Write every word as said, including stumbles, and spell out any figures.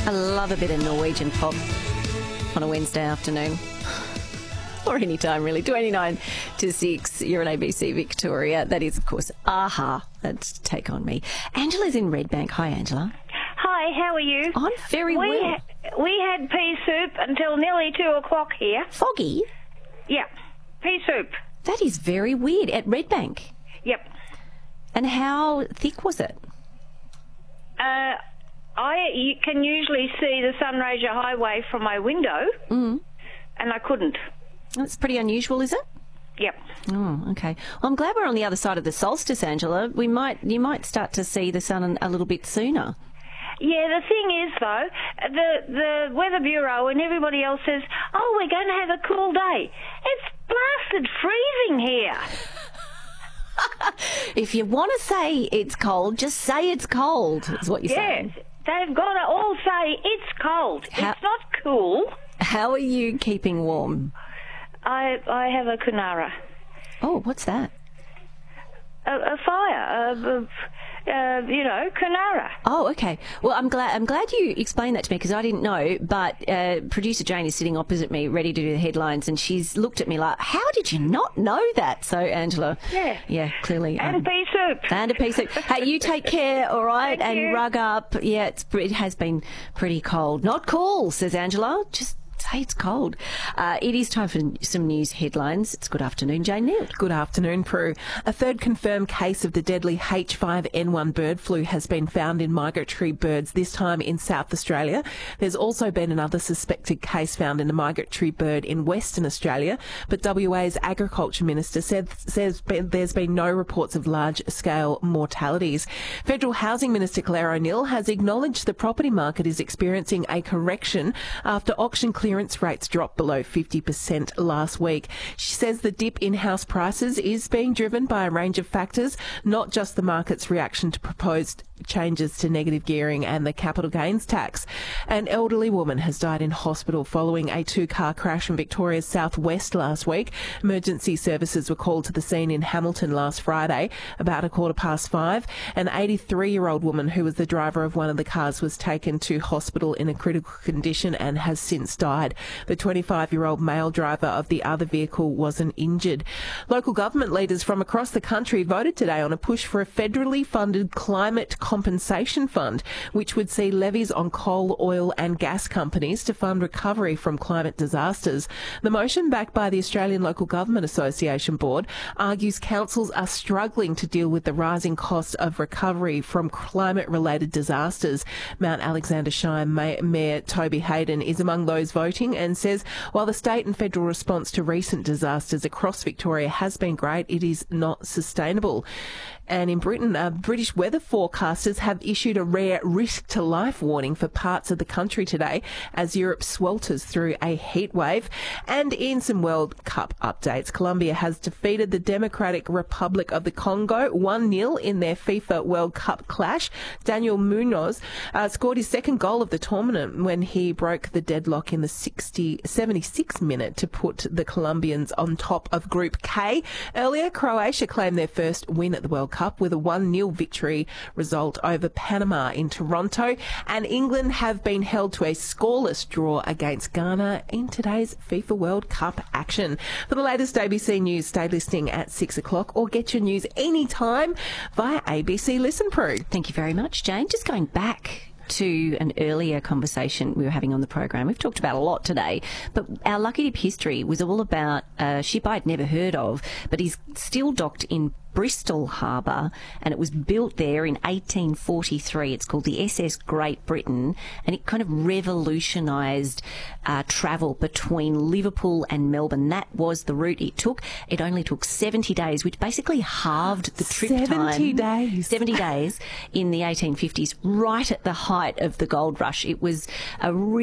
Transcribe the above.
I love a bit of Norwegian pop on a Wednesday afternoon. Or any time, really. twenty-nine to six, you're on A B C Victoria. That is, of course, AHA. That's Take On Me. Angela's in Redbank. Hi, Angela. Hi, how are you? I'm very we well. Ha- we had pea soup until nearly two o'clock here. Foggy? Yeah, pea soup. That is very weird. At Redbank? Yep. And how thick was it? Uh, I you can usually see the Sunraysia Highway from my window, Mm. and I couldn't. That's pretty unusual, is it? Yep. Oh, okay. Well, I'm glad we're on the other side of the solstice, Angela. We might, you might start to see the sun a little bit sooner. Yeah, the thing is, though, the the Weather Bureau and everybody else says, oh, we're going to have a cool day. It's blasted freezing here. If you want to say it's cold, just say it's cold, is what you're Yes, saying. they've got to all say it's cold. How- It's not cool. How are you keeping warm? I I have a Kunara. Oh, what's that? A, a fire, a, a, uh, you know, Kunara. Oh, okay. Well, I'm glad I'm glad you explained that to me because I didn't know. But uh, producer Jane is sitting opposite me, ready to do the headlines, and she's looked at me like, "How did you not know that?" So, Angela, Yeah. yeah, clearly, And um, pea soup. and a piece of. Hey, you take care, all right, Thank and you. rug up. Yeah, it's it has been pretty cold. Not cool, says Angela. Just say it's cold. Uh, it is time for some news headlines. It's good afternoon, Jane Neal. Good afternoon, Prue. A third confirmed case of the deadly H five N one bird flu has been found in migratory birds, this time in South Australia. There's also been another suspected case found in a migratory bird in Western Australia, but W A's Agriculture Minister said, says there's been no reports of large-scale mortalities. Federal Housing Minister Claire O'Neill has acknowledged the property market is experiencing a correction after auction clearance rates dropped below fifty percent last week. She says the dip in house prices is being driven by a range of factors, not just the market's reaction to proposed changes to negative gearing and the capital gains tax. An elderly woman has died in hospital following a two-car crash in Victoria's southwest last week. Emergency services were called to the scene in Hamilton last Friday, about a quarter past five. An eighty-three-year-old woman who was the driver of one of the cars was taken to hospital in a critical condition and has since died. The twenty-five-year-old male driver of the other vehicle wasn't injured. Local government leaders from across the country voted today on a push for a federally funded climate compensation fund, which would see levies on coal, oil and gas companies to fund recovery from climate disasters. The motion, backed by the Australian Local Government Association Board, argues councils are struggling to deal with the rising cost of recovery from climate-related disasters. Mount Alexander Shire May- Mayor Toby Hayden is among those voting and says while the state and federal response to recent disasters across Victoria has been great, it is not sustainable. And in Britain, uh, British weather forecasters have issued a rare risk-to-life warning for parts of the country today as Europe swelters through a heat wave. And in some World Cup updates, Colombia has defeated the Democratic Republic of the Congo one nil in their FIFA World Cup clash. Daniel Munoz uh, scored his second goal of the tournament when he broke the deadlock in the sixty, seventy-sixth minute to put the Colombians on top of Group K. Earlier, Croatia claimed their first win at the World Cup with a one nil victory result over Panama in Toronto, and England have been held to a scoreless draw against Ghana in today's FIFA World Cup action. For the latest A B C News, stay listening at six o'clock or get your news anytime via A B C Listen Pro. Thank you very much, Jane. Just going back to an earlier conversation we were having on the program. We've talked about a lot today, but our Lucky Dip history was all about a ship I'd never heard of, but is still docked in Bristol Harbour, and it was built there in eighteen forty-three. It's called the S S Great Britain, and it kind of revolutionised uh, travel between Liverpool and Melbourne. That was the route it took. It only took seventy days, which basically halved the trip time. seventy days. seventy days in the eighteen fifties, right at the height of the gold rush. It was a